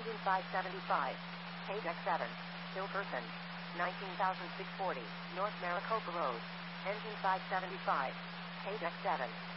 Engine 575. Page X7. Hilkerson. 19,640. North Maricopa Road. Engine 575. Page X7.